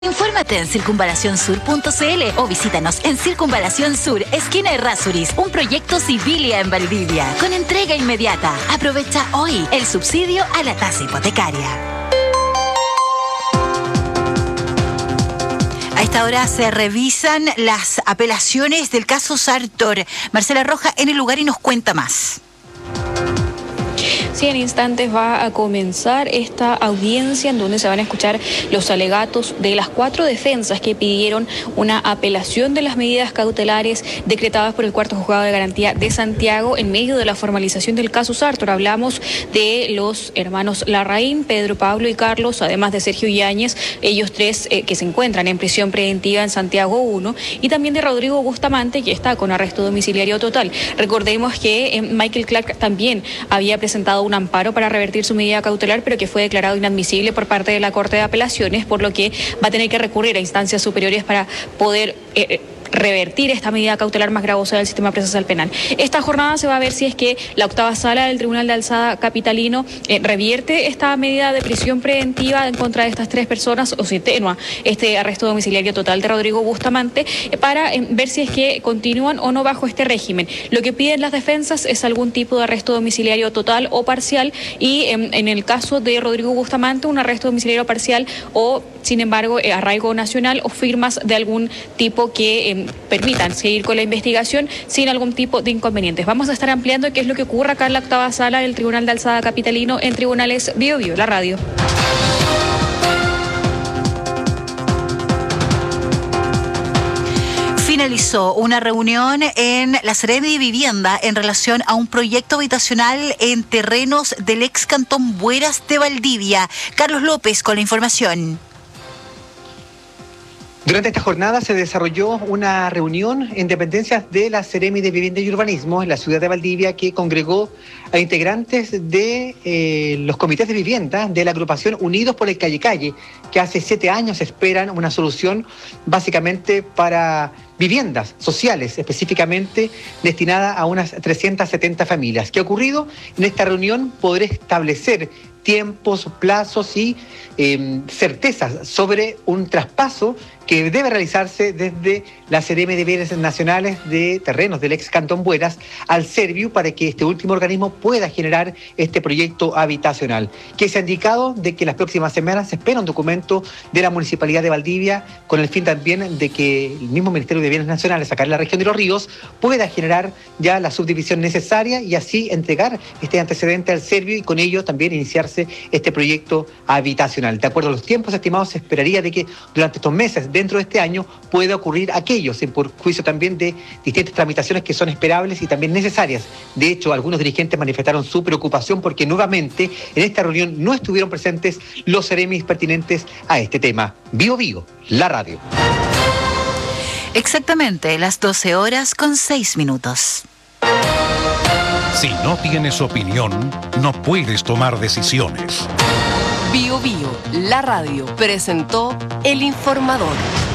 Infórmate en circunvalacionsur.cl o visítanos en Circunvalación Sur, esquina Errázuriz, un proyecto Civilia en Valdivia, con entrega inmediata. Aprovecha hoy el subsidio a la tasa hipotecaria. A esta hora se revisan las apelaciones del caso Sartor. Marcela Roja en el lugar y nos cuenta más. Sí, en instantes va a comenzar esta audiencia en donde se van a escuchar los alegatos de las 4 defensas que pidieron una apelación de las medidas cautelares decretadas por el Cuarto Juzgado de Garantía de Santiago en medio de la formalización del caso Sartor. Hablamos de los hermanos Larraín, Pedro, Pablo y Carlos, además de Sergio Yáñez, ellos 3 que se encuentran en prisión preventiva en Santiago 1, y también de Rodrigo Bustamante, que está con arresto domiciliario total. Recordemos que Michael Clark también había presentado un amparo para revertir su medida cautelar, pero que fue declarado inadmisible por parte de la Corte de Apelaciones, por lo que va a tener que recurrir a instancias superiores para poder revertir esta medida cautelar más gravosa del sistema procesal penal. Esta jornada se va a ver si es que la 8ª Sala del Tribunal de Alzada capitalino revierte esta medida de prisión preventiva en contra de estas 3 personas o si atenúa este arresto domiciliario total de Rodrigo Bustamante para ver si es que continúan o no bajo este régimen. Lo que piden las defensas es algún tipo de arresto domiciliario total o parcial y en el caso de Rodrigo Bustamante un arresto domiciliario parcial o, sin embargo, arraigo nacional o firmas de algún tipo que permitan seguir con la investigación sin algún tipo de inconvenientes. Vamos a estar ampliando qué es lo que ocurre acá en la 8ª Sala del Tribunal de Alzada capitalino en Tribunales Bio Bio, la radio. Finalizó una reunión en la Seremi de Vivienda en relación a un proyecto habitacional en terrenos del ex cantón Bueras de Valdivia. Carlos López con la información. Durante esta jornada se desarrolló una reunión en dependencias de la Seremi de Vivienda y Urbanismo en la ciudad de Valdivia que congregó a integrantes de los comités de vivienda de la agrupación Unidos por el Calle Calle, que hace 7 años esperan una solución básicamente para viviendas sociales, específicamente destinada a unas 370 familias. ¿Qué ha ocurrido? En esta reunión podré establecer tiempos, plazos y certezas sobre un traspaso que debe realizarse desde la Seremi de Bienes Nacionales de Terrenos del ex Cantón Bueras al Serviu para que este último organismo pueda generar este proyecto habitacional. Que se ha indicado de que las próximas semanas se espera un documento de la Municipalidad de Valdivia con el fin también de que el mismo Ministerio de Bienes Nacionales, acá en la región de Los Ríos, pueda generar ya la subdivisión necesaria y así entregar este antecedente al Serviu y con ello también iniciarse este proyecto habitacional. De acuerdo a los tiempos estimados, se esperaría de que durante estos meses, dentro de este año, pueda ocurrir aquello, por juicio también de distintas tramitaciones que son esperables y también necesarias. De hecho, algunos dirigentes manifestaron su preocupación porque nuevamente en esta reunión no estuvieron presentes los seremis pertinentes a este tema. Bio Bio, la radio. Exactamente, las 12:06. Si no tienes opinión, no puedes tomar decisiones. Bio Bio, la radio, presentó El Informador.